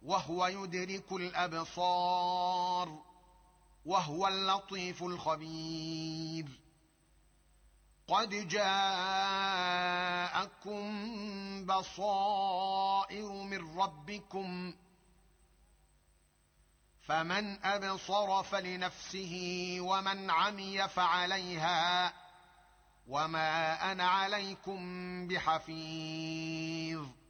وهو يدرك الأبصار وهو اللطيف الخبير. قد جاءكم بصائر من ربكم فمن أبصر فلنفسه ومن عمي فعليها وما أنا عليكم بحفيظ.